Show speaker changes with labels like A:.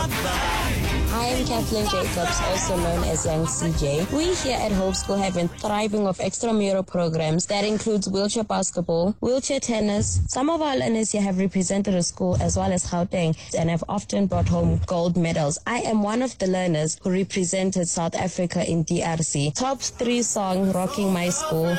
A: I am Kathleen Jacobs, also known as Young CJ. We here at Hope School have been thriving of extramural programs that includes wheelchair basketball, wheelchair tennis. Some of our learners here have represented the school as well as Gauteng and have often brought home gold medals. I am one of the learners who represented South Africa in DRC. Top 3 song, Rocking My School,